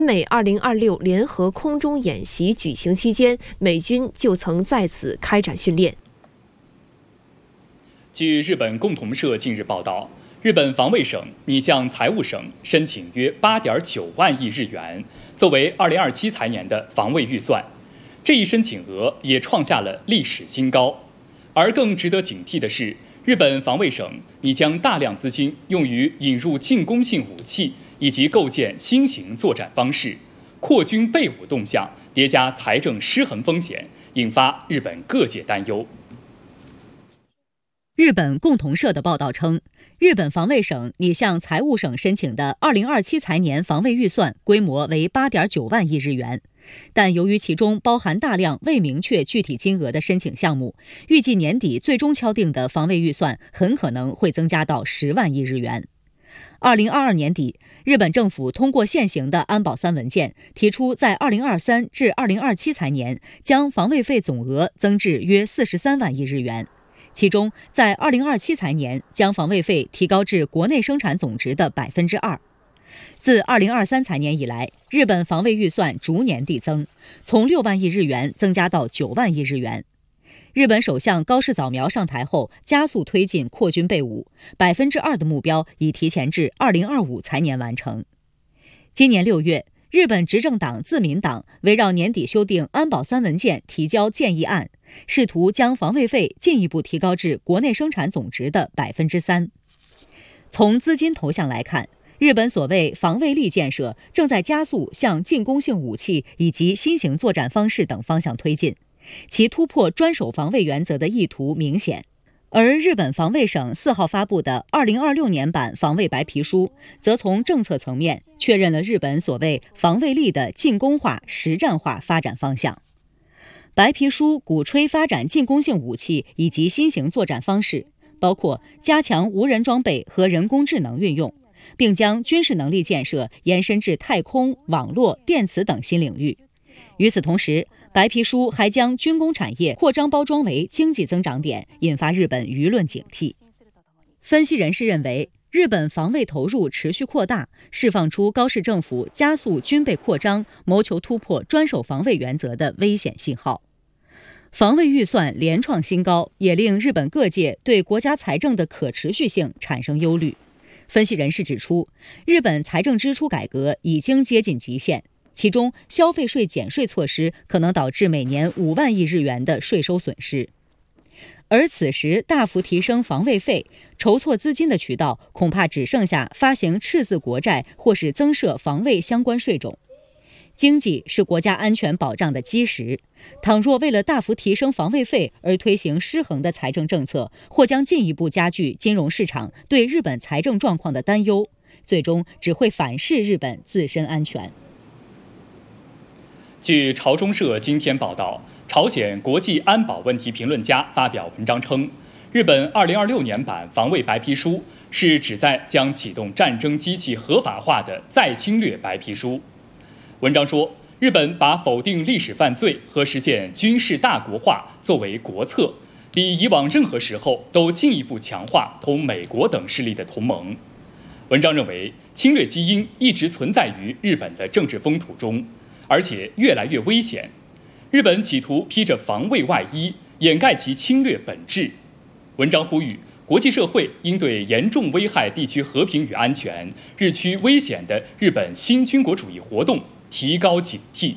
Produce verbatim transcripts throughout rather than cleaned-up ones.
美二零二六联合空中演习举行期间，美军就曾在此开展训练。 据日本共同社近日报道，日本防卫省拟向财务省申请约 八点九万亿日元，作为二零二七财年的防卫预算。这一申请额也创下了历史新高。而更值得警惕的是，日本防卫省拟将大量资金用于引入进攻性武器，以及构建新型作战方式，扩军备武动向叠加财政失衡风险，引发日本各界担忧。 日本共同社的报道称，日本防卫省拟向财务省申请的二零二七财年防卫预算规模为 八点九万亿日元，但由于其中包含大量未明确具体金额的申请项目，预计年底最终敲定的防卫预算很可能会增加到十万亿日元。二零二二年底，日本政府通过现行的安保三文件，提出在二零二三至二零二七财年将防卫费总额增至约四十三万亿日元。其中，在二零二七财年将防卫费提高至国内生产总值的百分之二。自二零二三财年以来，日本防卫预算逐年递增，从六万亿日元增加到九万亿日元。日本首相高市早苗上台后，加速推进扩军备武，百分之二的目标已提前至二零二五财年完成。今年六月，日本执政党自民党围绕年底修订安保三文件提交建议案，试图将防卫费进一步提高至国内生产总值的百分之三。从资金投向来看，日本所谓防卫力建设正在加速向进攻性武器以及新型作战方式等方向推进，其突破专守防卫原则的意图明显。而日本防卫省四号发布的二零二六年版防卫白皮书，则从政策层面确认了日本所谓防卫力的进攻化、实战化发展方向。白皮书鼓吹发展进攻性武器以及新型作战方式，包括加强无人装备和人工智能运用，并将军事能力建设延伸至太空、网络、电磁等新领域。与此同时，白皮书还将军工产业扩张包装为经济增长点，引发日本舆论警惕。分析人士认为，日本防卫投入持续扩大，释放出高市政府加速军备扩张、谋求突破专守防卫原则的危险信号。防卫预算连创新高，也令日本各界对国家财政的可持续性产生忧虑。分析人士指出，日本财政支出改革已经接近极限，其中消费税减税措施可能导致每年五万亿日元的税收损失。而此时大幅提升防卫费，筹措资金的渠道恐怕只剩下发行赤字国债或是增设防卫相关税种。经济是国家安全保障的基石，倘若为了大幅提升防卫费而推行失衡的财政政策，或将进一步加剧金融市场对日本财政状况的担忧，最终只会反噬日本自身安全。 据朝中社今天报道，朝鲜国际安保问题评论家发表文章称，日本二零二六年版防卫白皮书是旨在将启动战争机器合法化的再侵略白皮书。文章说，日本把否定历史犯罪和实现军事大国化作为国策，比以往任何时候都进一步强化同美国等势力的同盟。文章认为，侵略基因一直存在于日本的政治风土中，而且越来越危险。日本企图披着防卫外衣，掩盖其侵略本质。文章呼吁，国际社会应对严重危害地区和平与安全、日趋危险的日本新军国主义活动提高警惕。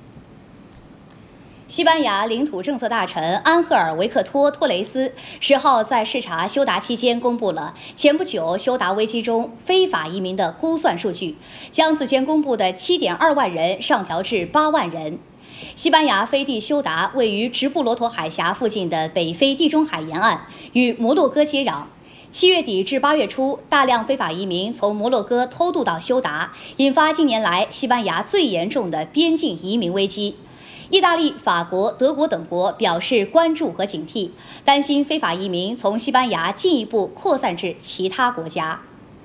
西班牙领土政策大臣安赫尔·维克托·托雷斯十号在视察休达期间公布了前不久休达危机中非法移民的估算数据，将此前公布的 七点二万人上调至八万人。西班牙飞地休达位于直布罗陀海峡附近的北非地中海沿岸，与摩洛哥接壤。七月底至八月初，大量非法移民从摩洛哥偷渡到休达，引发近年来西班牙最严重的边境移民危机。意大利、法国、德国等国表示关注和警惕，担心非法移民从西班牙进一步扩散至其他国家。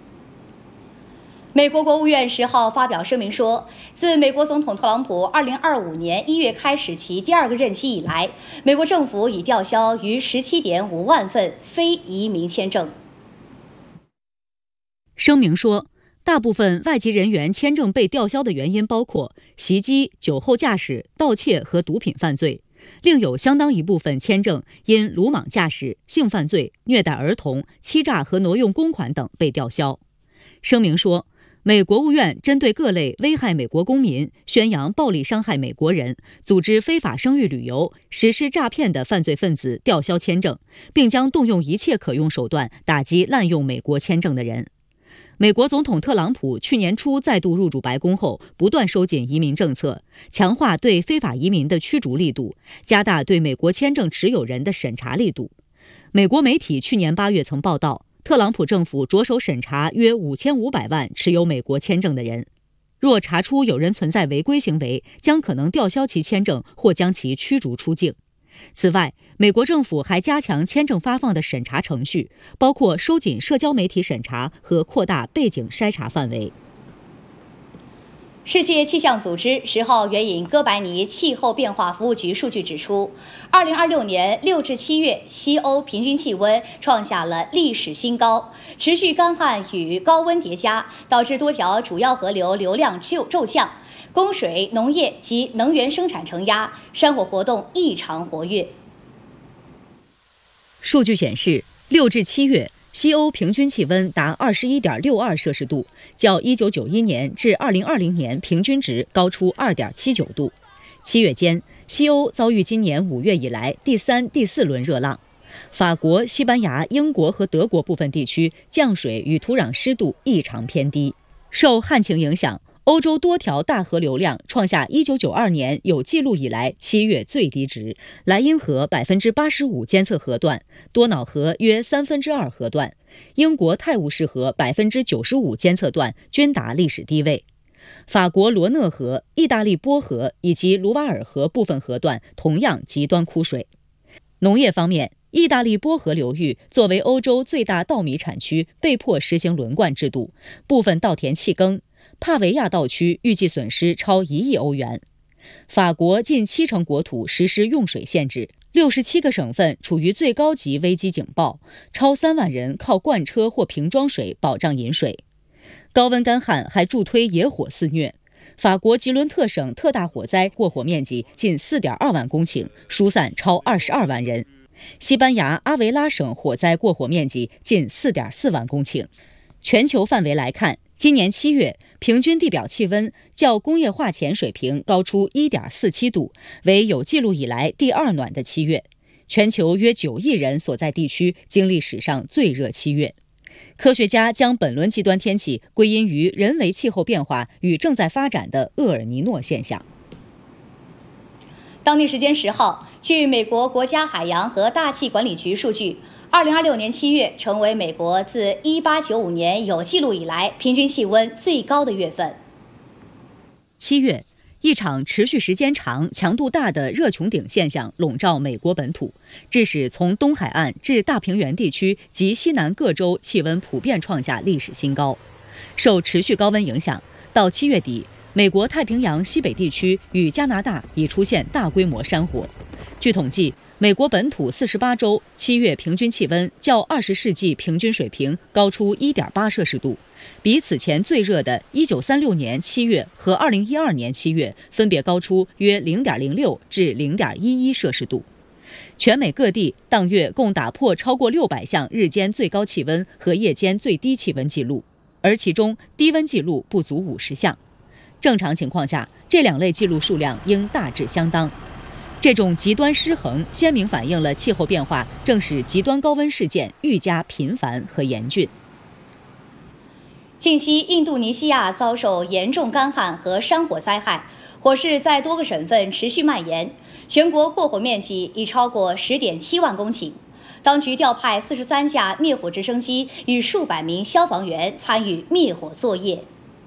美国国务院十号发表声明说，自美国总统特朗普二零二五年一月开始其第二个任期以来，美国政府已吊销逾十七点五万份非移民签证。 声明说， 大部分外籍人员签证被吊销的原因包括袭击、酒后驾驶、盗窃和毒品犯罪，另有相当一部分签证因鲁莽驾驶、性犯罪、虐待儿童、欺诈和挪用公款等被吊销。声明说，美国务院针对各类危害美国公民、宣扬暴力伤害美国人、组织非法生育旅游、实施诈骗的犯罪分子吊销签证，并将动用一切可用手段打击滥用美国签证的人。美国总统特朗普去年初再度入主白宫后，不断收紧移民政策，强化对非法移民的驱逐力度，加大对美国签证持有人的审查力度。美国媒体去年八月曾报道，特朗普政府着手审查约五千五百万持有美国签证的人，若查出有人存在违规行为，将可能吊销其签证或将其驱逐出境。此外，美国政府还加强签证发放的审查程序，包括收紧社交媒体审查和扩大背景筛查范围。 世界气象组织十号援引哥白尼气候变化服务局数据指出，二零二六年六至七月西欧平均气温创下了历史新高，持续干旱与高温叠加，导致多条主要河流流量骤骤降，供水、农业及能源生产承压，山火活动异常活跃。 数据显示，六至七月西欧平均气温达 二十一点六二摄氏度，较一九九一年至二零二零年平均值高出 二点七九度。七月间，西欧遭遇今年五月以来第三、第四轮热浪。法国、西班牙、英国和德国部分地区降水与土壤湿度异常偏低。受旱情影响，欧洲多条大河流量创下一九九二年有记录以来七月最低值，莱茵河 百分之八十五 监测河段，多瑙河约三分之二河段，英国泰晤士河 百分之九十五 监测段均达历史低位。法国罗讷河、意大利波河以及卢瓦尔河部分河段同样极端枯水。农业方面，意大利波河流域作为欧洲最大稻米产区，被迫实行轮灌制度，部分稻田弃耕。帕维亚稻区预计损失超一亿欧元。法国近七成国土实施用水限制，六十七个省份处于最高级危机警报，超三万人靠罐车或瓶装水保障饮水。高温干旱还助推野火肆虐。法国吉伦特省特大火灾过火面积近 四点二万公顷，疏散超二十二万人。西班牙阿维拉省火灾过火面积近 四点四万公顷。全球范围来看，今年七月平均地表气温较工业化前水平高出 一点四七度，为有记录以来第二暖的七月。全球约九亿人所在地区经历史上最热七月。科学家将本轮极端天气归因于人为气候变化与正在发展的厄尔尼诺现象。 当地时间十号，据美国国家海洋和大气管理局数据，二零二六年七月成为美国自一八九五年有记录以来平均气温最高的月份。 七月，一场持续时间长、强度大的热穹顶现象笼罩美国本土，致使从东海岸至大平原地区及西南各州气温普遍创下历史新高。受持续高温影响，到七月底，美国太平洋西北地区与加拿大已出现大规模山火。据统计，美国本土四十八州七月平均气温较二十世纪平均水平高出 一点八摄氏度，比此前最热的一九三六年七月和二零一二年七月分别高出约 零点零六至 零点一一摄氏度。全美各地当月共打破超过六百项日间最高气温和夜间最低气温记录，而其中低温记录不足五十项。正常情况下，这两类记录数量应大致相当。这种极端失衡鲜明反映了气候变化正使极端高温事件愈加频繁和严峻。 近期，印度尼西亚遭受严重干旱和山火灾害，火势在多个省份持续蔓延，全国过火面积已超过 十点七万公顷。当局调派四十三架灭火直升机与数百名消防员参与灭火作业。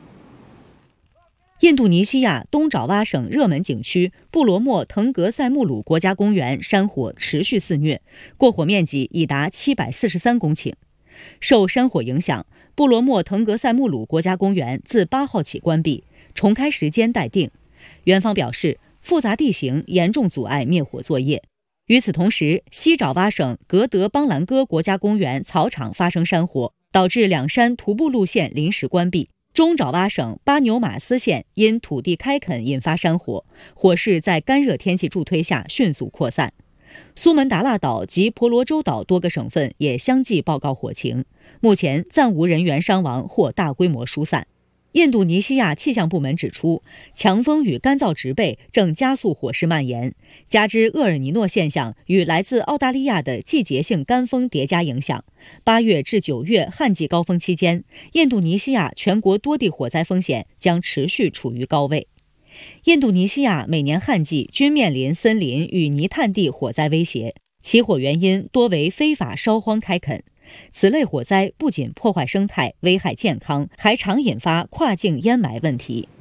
印度尼西亚东爪哇省热门景区布罗莫腾格塞穆鲁国家公园山火持续肆虐，过火面积已达七百四十三公顷。受山火影响，布罗莫腾格塞穆鲁国家公园自八号起关闭，重开时间待定。园方表示，复杂地形严重阻碍灭火作业。与此同时，西爪哇省格德邦兰戈国家公园草场发生山火，导致两山徒步路线临时关闭。 中爪哇省巴纽马斯县因土地开垦引发山火，火势在干热天气助推下迅速扩散。苏门答腊岛及婆罗洲岛多个省份也相继报告火情，目前暂无人员伤亡或大规模疏散。印度尼西亚气象部门指出，强风与干燥植被正加速火势蔓延，加之厄尔尼诺现象与来自澳大利亚的季节性干风叠加影响，八月至九月旱季高峰期间，印度尼西亚全国多地火灾风险将持续处于高位。印度尼西亚每年旱季均面临森林与泥炭地火灾威胁，起火原因多为非法烧荒开垦。此类火灾不仅破坏生态、危害健康，还常引发跨境淹埋问题。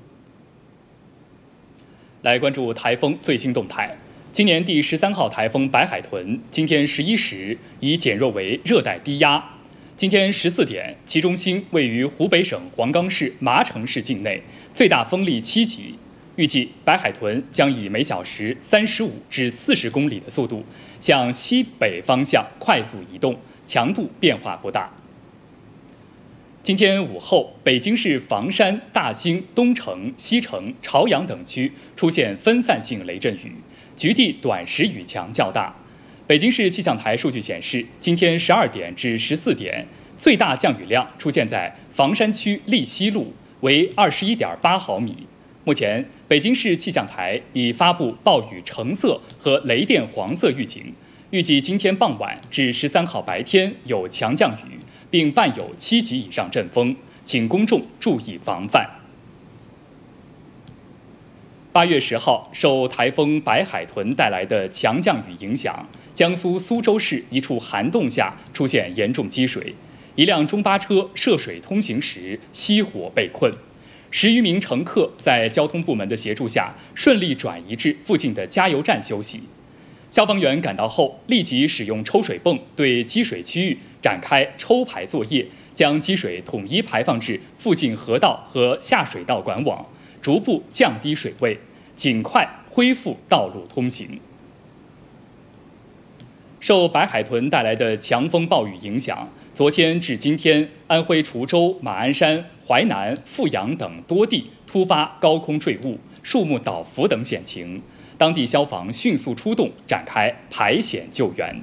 来关注台风最新动态。今年第十三号台风白海豚，今天十一时已减弱为热带低压。今天十四点，其中心位于湖北省黄冈市麻城市境内，最大风力七级。预计白海豚将以每小时三十五至四十公里的速度向西北方向快速移动，强度变化不大。今天午后，北京市房山、大兴、东城、西城、朝阳等区出现分散性雷阵雨，局地短时雨强较大。北京市气象台数据显示，今天十二点至十四点，最大降雨量出现在房山区立西路，为二十一点八毫米。目前，北京市气象台已发布暴雨橙色和雷电黄色预警，预计今天傍晚至十三号白天有强降雨，并伴有七级以上阵风，请公众注意防范。八月十号，受台风白海豚带来的强降雨影响，江苏苏州市一处涵洞下出现严重积水，一辆中巴车涉水通行时熄火被困。十余名乘客在交通部门的协助下，顺利转移至附近的加油站休息。消防员赶到后，立即使用抽水泵对积水区域展开抽排作业，将积水统一排放至附近河道和下水道管网，逐步降低水位，尽快恢复道路通行。受白海豚带来的强风暴雨影响，昨天至今天，安徽滁州、马鞍山、淮南、阜阳等多地突发高空坠物、树木倒伏等险情，当地消防迅速出动，展开排险救援。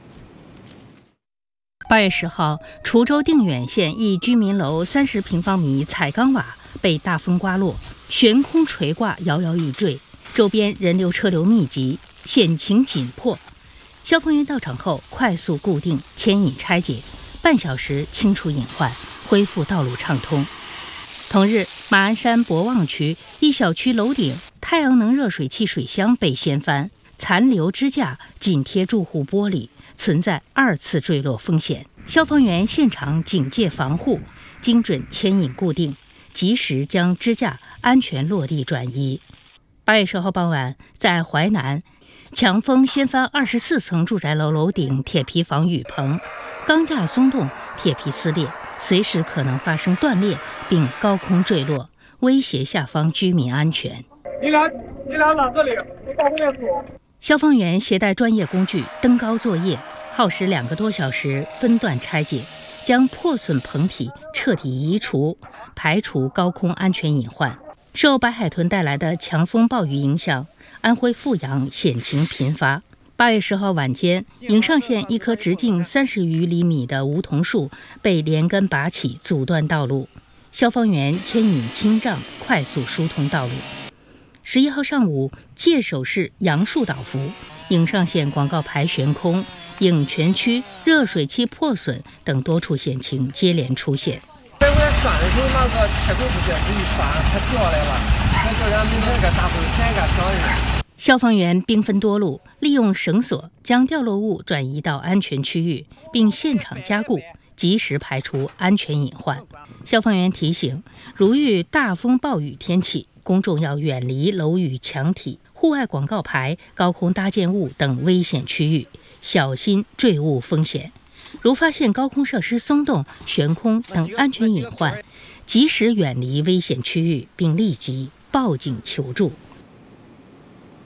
八月十号，滁州定远县一居民楼三十平方米彩钢瓦被大风刮落，悬空垂挂，摇摇欲坠，周边人流车流密集，险情紧迫。消防员到场后，快速固定、牵引拆解，半小时清除隐患，恢复道路畅通。同日，马鞍山博望区一小区楼顶太阳能热水器水箱被掀翻，残留支架紧贴住户玻璃，存在二次坠落风险。消防员现场警戒防护，精准牵引固定，及时将支架安全落地转移。八月十号傍晚，在淮南，强风掀翻二十四层住宅楼楼顶铁皮防雨棚，钢架松动，铁皮撕裂，随时可能发生断裂并高空坠落，威胁下方居民安全。 你俩，你俩拿这里，我到后面说。 消防员携带专业工具登高作业，耗时两个多小时，分段拆解，将破损棚体彻底移除，排除高空安全隐患。受白海豚带来的强风暴雨影响，安徽阜阳险情频发。八月十号晚间，颍上县一棵直径三十余厘米的梧桐树被连根拔起，阻断道路。消防员牵引轻杖，快速疏通道路。十一号上午，界首市杨树倒伏，颍上县广告牌悬空，颍泉区热水器破损等多处险情接连出现。 在我拴的时候，那个太空不行，这一拴它掉来了，那叫人明天给大风天给伤人。 消防员兵分多路，利用绳索将掉落物转移到安全区域，并现场加固，及时排除安全隐患。消防员提醒，如遇大风暴雨天气，公众要远离楼宇墙体、户外广告牌、高空搭建物等危险区域，小心坠物风险。如发现高空设施松动、悬空等安全隐患，及时远离危险区域，并立即报警求助。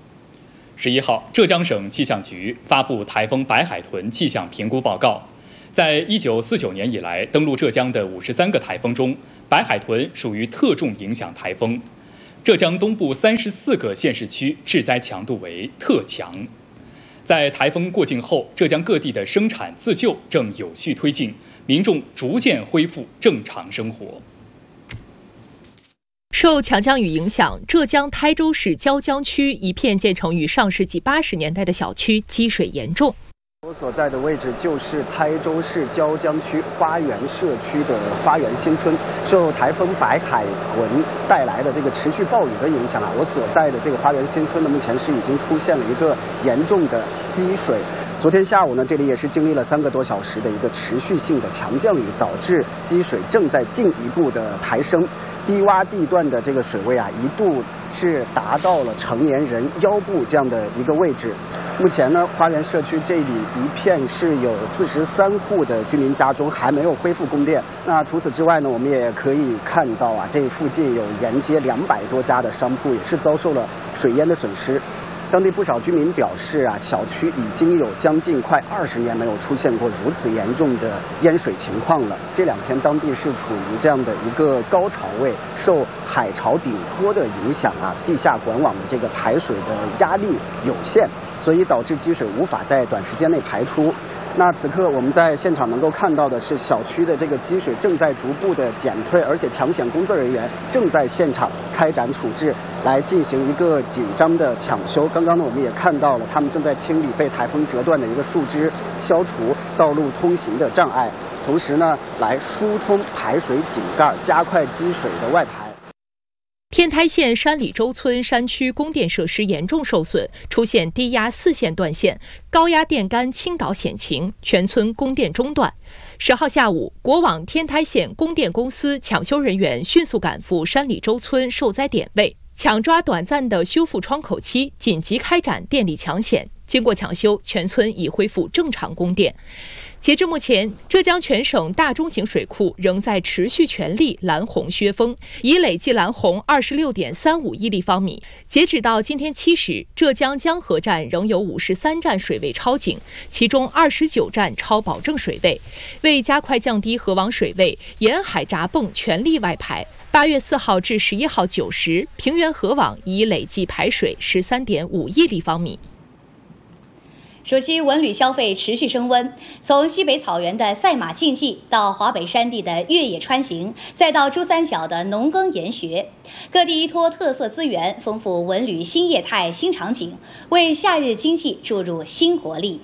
十一号，浙江省气象局发布台风白海豚气象评估报告。 在一九四九年以来登陆浙江的五十三个台风中，白海豚属于特重影响台风。浙江东部三十四个县市区致灾强度为特强。在台风过境后，浙江各地的生产自救正有序推进，民众逐渐恢复正常生活。 受强降雨影响，浙江台州市椒江区一片建成于上世纪八十年代的小区积水严重。 我所在的位置就是台州市椒江区花园社区的花园新村。受台风白海豚带来的这个持续暴雨的影响啊，我所在的这个花园新村呢，目前是已经出现了一个严重的积水。昨天下午呢，这里也是经历了三个多小时的一个持续性的强降雨，导致积水正在进一步的抬升。低洼地段的这个水位啊，一度是达到了成年人腰部这样的一个位置。目前呢，花园社区这里一片是有四十三户的居民家中还没有恢复供电。那除此之外呢，我们也可以看到啊，这附近有沿街两百多家的商铺也是遭受了水淹的损失。当地不少居民表示啊，小区已经有将近快二十年没有出现过如此严重的淹水情况了。这两天当地是处于这样的一个高潮位，受海潮顶托的影响啊，地下管网的这个排水的压力有限，所以导致积水无法在短时间内排出。那此刻我们在现场能够看到的是，小区的这个积水正在逐步的减退，而且抢险工作人员正在现场开展处置，来进行一个紧张的抢修。刚刚呢，我们也看到了，他们正在清理被台风折断的一个树枝，消除道路通行的障碍，同时呢，来疏通排水井盖，加快积水的外排。 天台县山里洲村山区供电设施严重受损，出现低压四线断线，高压电杆倾倒险情，全村供电中断。十号下午，国网天台县供电公司抢修人员迅速赶赴山里洲村受灾点位，抢抓短暂的修复窗口期，紧急开展电力抢险。经过抢修，全村已恢复正常供电。截至目前，浙江全省大中型水库仍在持续全力拦洪削峰，已累计拦洪二十六点三五亿立方米。截止到今天七时，浙江江河站仍有五十三站水位超警，其中二十九站超保证水位。为加快降低河网水位，沿海闸泵全力外排。八月四号至十一号九时，平原河网已累计排水十三点五亿立方米。 暑期文旅消费持续升温，从西北草原的赛马竞技到华北山地的越野穿行，再到珠三角的农耕研学，各地依托特色资源，丰富文旅新业态、新场景，为夏日经济注入新活力。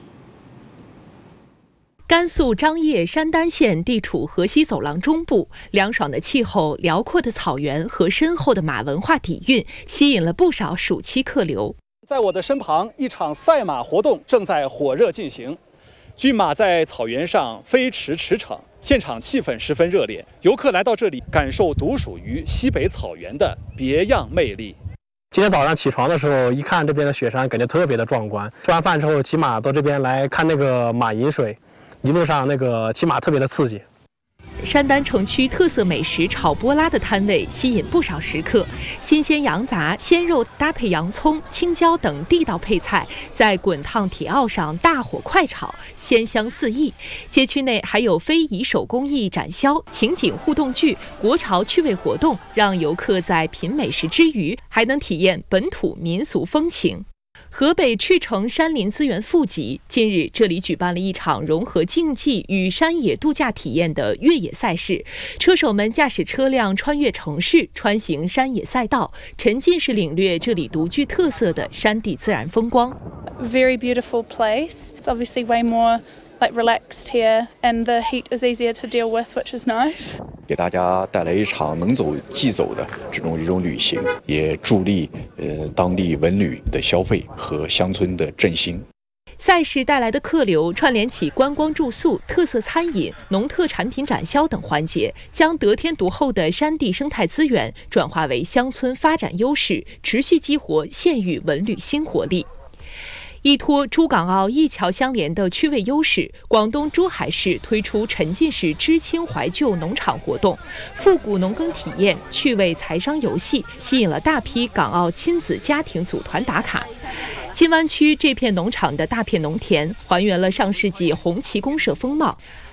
甘肃张掖山丹县地处河西走廊中部，凉爽的气候、辽阔的草原和深厚的马文化底蕴，吸引了不少暑期客流。 在我的身旁，一场赛马活动正在火热进行，骏马在草原上飞驰驰骋，现场气氛十分热烈。游客来到这里，感受独属于西北草原的别样魅力。 今天早上起床的时候，一看这边的雪山，感觉特别的壮观。吃完饭之后，骑马到这边来看那个马饮水，一路上那个骑马特别的刺激。 山丹城区特色美食炒波拉的摊位吸引不少食客，新鲜羊杂、鲜肉搭配洋葱、青椒等地道配菜，在滚烫铁鏊上大火快炒，鲜香四溢。街区内还有非遗手工艺展销、情景互动剧、国潮趣味活动，让游客在品美食之余，还能体验本土民俗风情。河北赤城山林资源富集，近日这里举办了一场融合竞技与山野度假体验的越野赛事，车手们驾驶车辆穿越城市，穿行山野赛道，沉浸式领略这里独具特色的山地自然风光。 Very beautiful place. It's obviously way more like relaxed here, and the heat is easier to deal with, which is nice. 给大家带来一场能走即走的这种一种旅行，也助力呃当地文旅的消费和乡村的振兴。 赛事带来的客流串联起观光住宿、特色餐饮、农特产品展销等环节，将得天独厚的山地生态资源转化为乡村发展优势，持续激活县域文旅新活力。依托珠港澳一桥相连的区位优势，广东珠海市推出沉浸式知青怀旧农场活动，复古农耕体验、趣味财商游戏，吸引了大批港澳亲子家庭组团打卡。金湾区这片农场的大片农田还原了上世纪红旗公社风貌。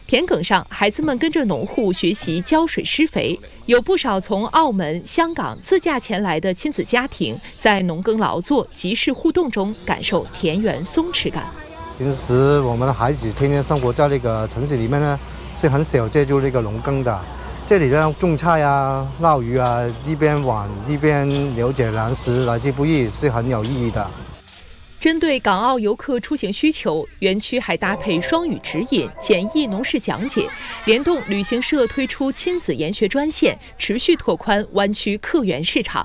田埂上，孩子们跟着农户学习浇水施肥，有不少从澳门、香港自驾前来的亲子家庭，在农耕劳作、集市互动中感受田园松弛感。 平时我们的孩子天天生活在这个城市里面呢，是很少接触这个农耕的。这里呢，种菜啊、捞鱼啊，一边玩一边了解粮食来之不易，是很有意义的。 针对港澳游客出行需求，园区还搭配双语指引、简易农事讲解，联动旅行社推出亲子研学专线，持续拓宽湾区客源市场。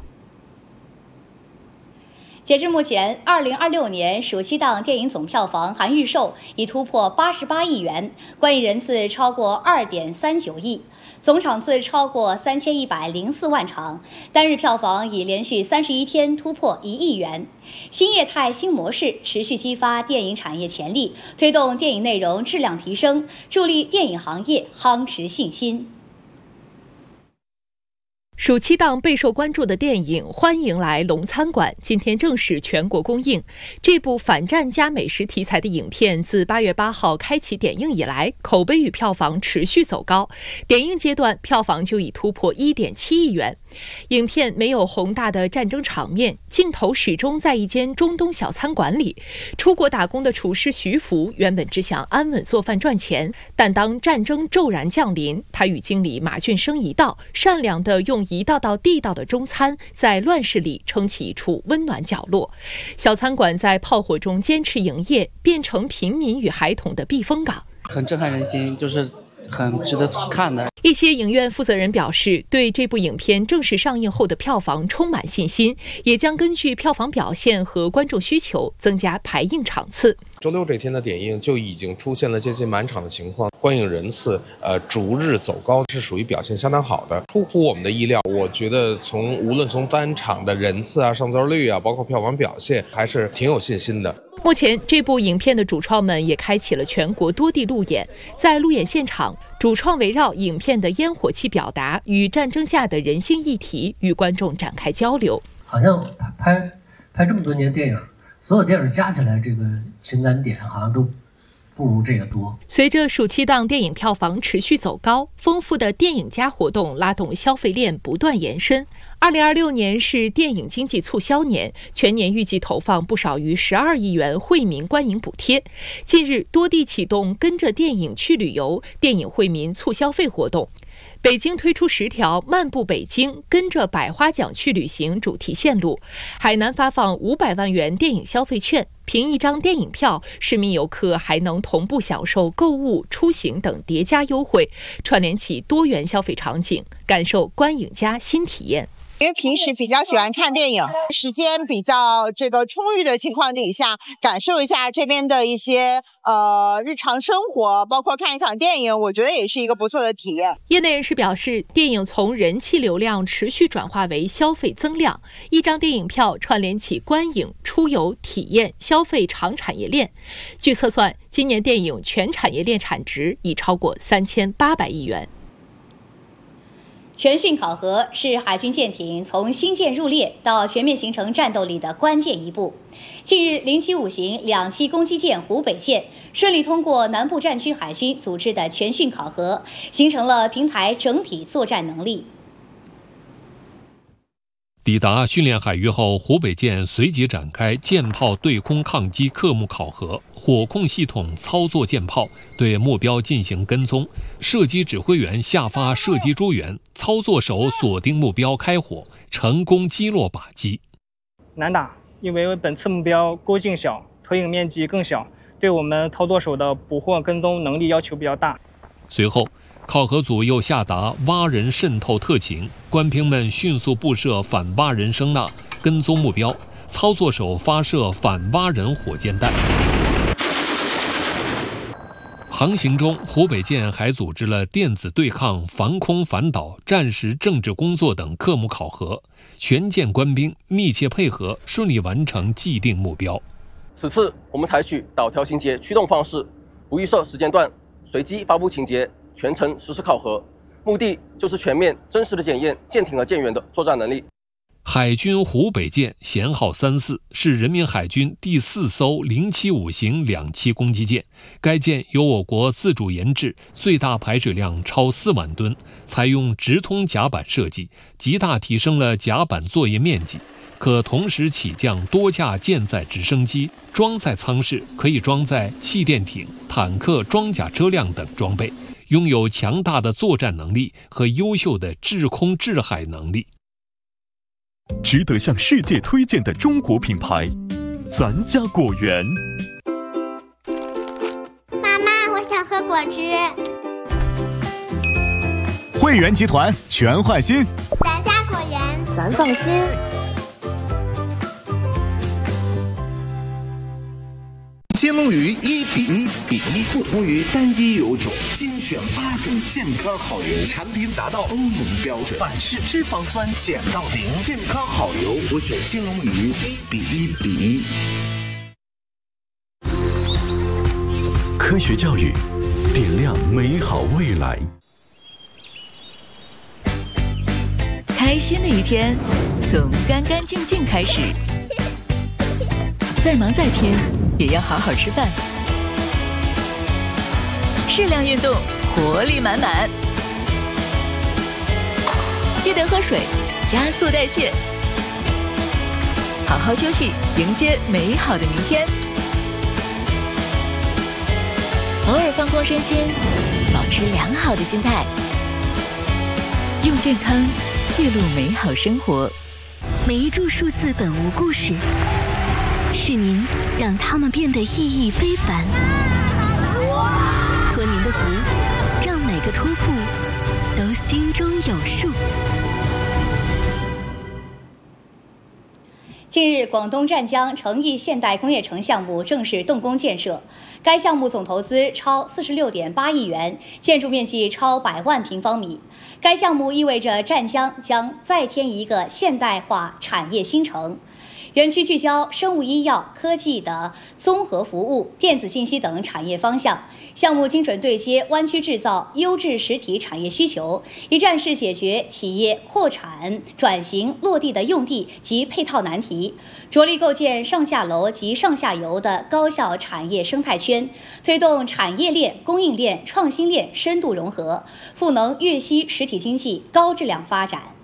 截至目前，二零二六年暑期档电影总票房含预售已突破八十八亿元，观影人次超过二点三九亿。总场次超过三千一百零四万场，单日票房已连续三十一天突破一亿元。新业态新模式持续激发电影产业潜力，推动电影内容质量提升，助力电影行业夯实信心。 暑期档备受关注的电影《欢迎来龙餐馆》今天正式全国公映。这部反战加美食题材的影片自八月八号开启点映以来，口碑与票房持续走高，点映阶段票房就已突破一点七亿元。影片没有宏大的战争场面，镜头始终在一间中东小餐馆里。出国打工的厨师徐福原本只想安稳做饭赚钱，但当战争骤然降临，他与经理马俊生一道，善良地用一道道地道的中餐，在乱世里撑起一处温暖角落。小餐馆在炮火中坚持营业，变成平民与孩童的避风港， 很震撼人心，就是很值得看的。 一些影院负责人表示，对这部影片正式上映后的票房充满信心，也将根据票房表现和观众需求增加排映场次。 周六这天的点映就已经出现了接近满场的情况，观影人次呃逐日走高，是属于表现相当好的，出乎我们的意料。我觉得从无论从单场的人次啊、上座率啊，包括票房表现，还是挺有信心的。 目前，这部影片的主创们也开启了全国多地路演。在路演现场，主创围绕影片的烟火气表达与战争下的人性议题，与观众展开交流。 好像拍拍这么多年电影，所有电影加起来，这个情感点好像都不如这个多。 随着暑期档电影票房持续走高，丰富的电影加活动拉动消费链不断延伸。二零二六年是电影经济促销年，全年预计投放不少于十二亿元惠民观影补贴。近日，多地启动跟着电影去旅游、电影惠民促消费活动。北京推出十条漫步北京、跟着百花奖去旅行主题线路，海南发放五百万元电影消费券，凭一张电影票，市民游客还能同步享受购物、出行等叠加优惠，串联起多元消费场景，感受观影加新体验。 因为平时比较喜欢看电影，时间比较这个充裕的情况底下，感受一下这边的一些呃日常生活，包括看一场电影，我觉得也是一个不错的体验。 业内人士表示，电影从人气流量持续转化为消费增量，一张电影票串联起观影、出游、体验、消费长产业链。据测算，今年电影全产业链产值已超过三千八百亿元。 全训考核是海军舰艇从新建入列到全面形成战斗力的关键一步。近日，零七五型两栖攻击舰湖北舰顺利通过南部战区海军组织的全训考核，形成了平台整体作战能力。 抵达训练海域后，湖北舰随即展开舰炮对空抗击科目考核，火控系统操作舰炮，对目标进行跟踪。射击指挥员下发射击诸元，操作手锁定目标开火，成功击落靶机。 难打，因为本次目标勾径小，投影面积更小，对我们操作手的捕获跟踪能力要求比较大。 随后，考核组又下达蛙人渗透特勤，官兵们迅速布设反蛙人声呐，跟踪目标，操作手发射反蛙人火箭弹。航行中，湖北舰还组织了电子对抗、防空反导、战时政治工作等科目考核，全舰官兵密切配合，顺利完成既定目标。 此次我们采取导条情节驱动方式，不预设时间段，随机发布情节，全程实施考核，目的就是全面真实的检验舰艇和舰员的作战能力。 海军湖北舰舷号三四是人民海军第四艘零七五型两栖攻击舰，该舰由我国自主研制，最大排水量超四万吨，采用直通甲板设计，极大提升了甲板作业面积，可同时起降多架舰载直升机，装载舱室可以装载气垫艇、坦克装甲车辆等装备，拥有强大的作战能力和优秀的制空制海能力。 值得向世界推荐的中国品牌，咱家果园。 妈妈，我想喝果汁。 汇源集团全换新， 咱家果园， 咱放心。 金龙鱼一比一比一，不同于单一油种，精选八种健康好油，产品达到欧盟标准，反式脂肪酸减到零，健康好油，我选金龙鱼一比一比一。 科学教育，点亮美好未来。 开心的一天，从干干净净开始。再忙再拼，也要好好吃饭。适量运动，活力满满。记得喝水，加速代谢。好好休息，迎接美好的明天。偶尔放空身心，保持良好的心态。用健康记录美好生活。 每一注数字本无故事。是您让他们变得意义非凡，托您的福，让每个托付都心中有数。 近日，广东湛江成邑现代工业城项目正式动工建设，该项目总投资超四十六点八亿元，建筑面积超百万平方米。该项目意味着湛江将再添一个现代化产业新城。园区聚焦生物医药、科技的综合服务、电子信息等产业方向，项目精准对接湾区制造优质实体产业需求，一站式解决企业扩产、转型、落地的用地及配套难题，着力构建上下楼及上下游的高效产业生态圈，推动产业链、供应链、创新链深度融合，赋能粤西实体经济高质量发展。